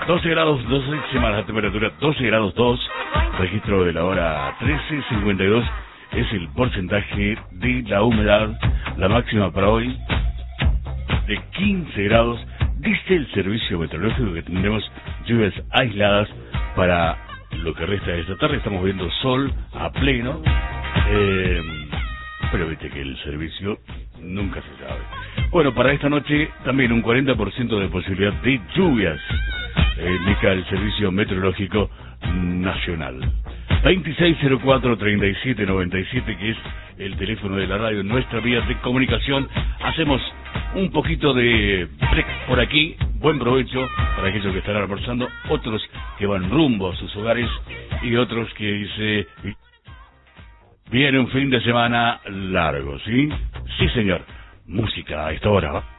12 grados 2 décimas la temperatura, 12 grados 2, registro de la hora 13:52, es el porcentaje de la humedad, la máxima para hoy de 15 grados, dice el servicio meteorológico que tendremos lluvias aisladas para lo que resta de esta tarde. Estamos viendo sol a pleno, pero viste que el servicio nunca se sabe. Bueno, para esta noche también un 40% de posibilidad de lluvias, indica el Servicio Meteorológico Nacional. 2604-3797, que es el teléfono de la radio, nuestra vía de comunicación. Hacemos un poquito de break por aquí. Buen provecho para aquellos que están almorzando, otros que van rumbo a sus hogares y otros que dice viene un fin de semana largo, ¿sí? Sí, señor. Música a esta hora.